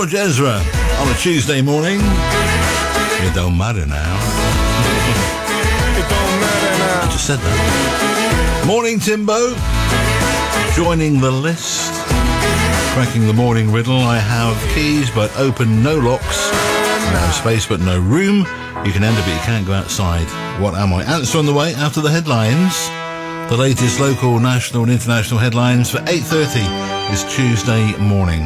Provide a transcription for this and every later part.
George Ezra on a Tuesday morning. It don't matter now. It don't matter now. I just said that. Morning, Timbo. Joining the list. Cracking the morning riddle. I have keys but open no locks. No space but no room. You can enter but you can't go outside. What am I? Answer on the way after the headlines. The latest local, national and international headlines for 8:30 this Tuesday morning.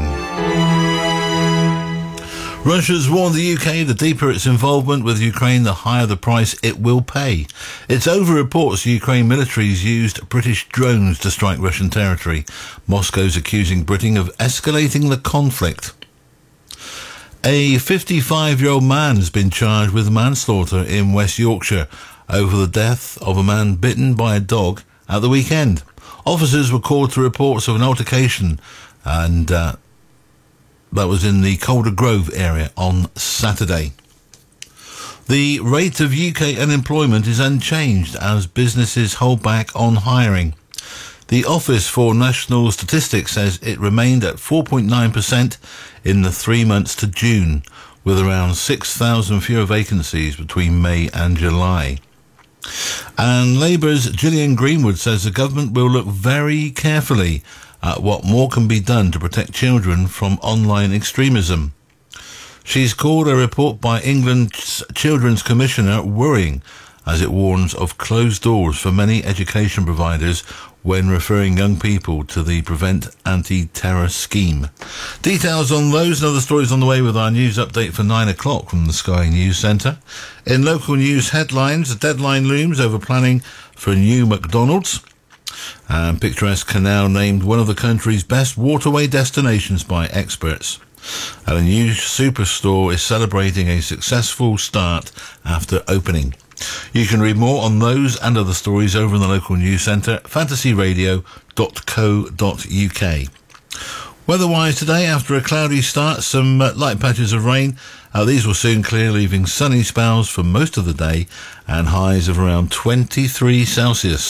Russia's warned the UK the deeper its involvement with Ukraine, the higher the price it will pay. It's over reports Ukraine militaries used British drones to strike Russian territory. Moscow's accusing Britain of escalating the conflict. A 55-year-old man has been charged with manslaughter in West Yorkshire over the death of a man bitten by a dog at the weekend. Officers were called to reports of an altercation and that was in the Calder Grove area on Saturday. The rate of UK unemployment is unchanged as businesses hold back on hiring. The Office for National Statistics says it remained at 4.9% in the 3 months to June, with around 6,000 fewer vacancies between May and July. And Labour's Gillian Greenwood says the government will look very carefully at what more can be done to protect children from online extremism. She's called a report by England's Children's Commissioner worrying, as it warns of closed doors for many education providers when referring young people to the Prevent Anti-Terror Scheme. Details on those and other stories on the way with our news update for 9 o'clock from the Sky News Centre. In local news headlines, the deadline looms over planning for a new McDonald's. And picturesque canal named one of the country's best waterway destinations by experts. And a new superstore is celebrating a successful start after opening. You can read more on those and other stories over in the local news centre, fantasyradio.co.uk. Weather-wise today, after a cloudy start, some light patches of rain. These will soon clear, leaving sunny spells for most of the day and highs of around 23 Celsius.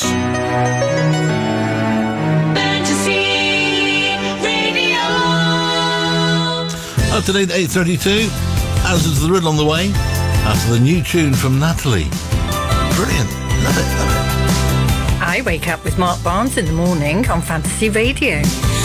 Up to date 8:32. Answers to the riddle on the way after the new tune from Natalie. Brilliant. Love it, love it. I wake up with Mark Barnes in the morning on Fantasy Radio.